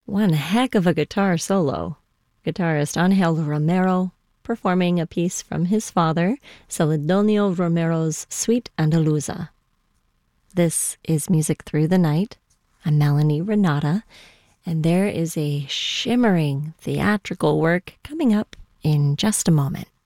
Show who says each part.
Speaker 1: One heck of a guitar solo. Guitarist Angel Romero performing a piece from his father, Celedonio Romero's Suite Andaluza. This is Music Through the Night. I'm Melanie Renata, and there is a shimmering theatrical work coming up in just a moment.